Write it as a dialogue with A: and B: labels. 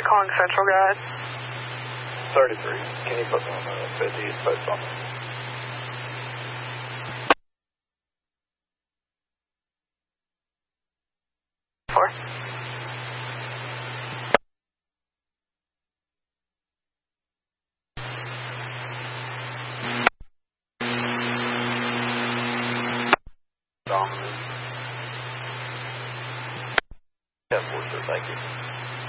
A: Unit calling Central Guide.
B: 33. Can you put me on the 50 post on?
A: Four.
B: Dominant. 10-4, sir, thank you.